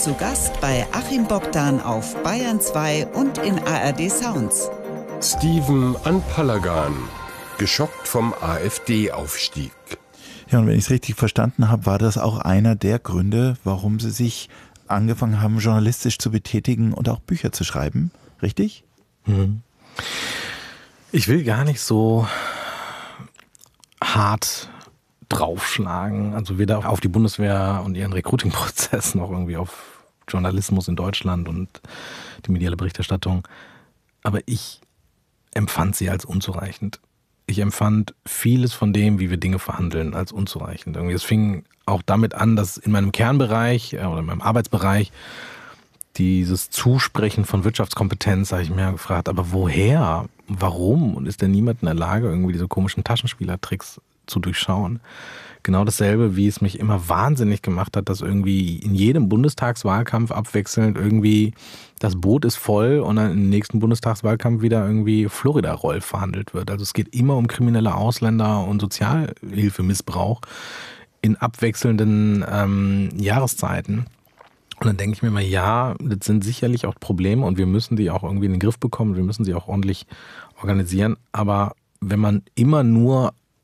zu Gast bei Achim Bogdan auf Bayern 2 und in ARD Sounds. Steven Anpalagan, geschockt vom AfD-Aufstieg. Ja, und wenn ich es richtig verstanden habe, war das auch einer der Gründe, warum Sie sich angefangen haben, journalistisch zu betätigen und auch Bücher zu schreiben, richtig? Ich will gar nicht so hart draufschlagen, also weder auf die Bundeswehr und ihren Recruiting-Prozess noch irgendwie auf Journalismus in Deutschland und die mediale Berichterstattung. Aber ich empfand sie als unzureichend. Ich empfand vieles von dem, wie wir Dinge verhandeln, als unzureichend. Es fing auch damit an, dass in meinem Kernbereich oder in meinem Arbeitsbereich dieses Zusprechen von Wirtschaftskompetenz, habe ich mir gefragt, aber woher, warum? Und ist denn niemand in der Lage, irgendwie diese komischen Taschenspielertricks zu durchschauen? Genau dasselbe, wie es mich immer wahnsinnig gemacht hat, dass irgendwie in jedem Bundestagswahlkampf abwechselnd irgendwie das Boot ist voll und dann im nächsten Bundestagswahlkampf wieder irgendwie Florida-Roll verhandelt wird. Also es geht immer um kriminelle Ausländer und Sozialhilfemissbrauch in abwechselnden Jahreszeiten. Und dann denke ich mir mal, ja, das sind sicherlich auch Probleme und wir müssen die auch irgendwie in den Griff bekommen, wir müssen sie auch ordentlich organisieren. Aber wenn man immer nur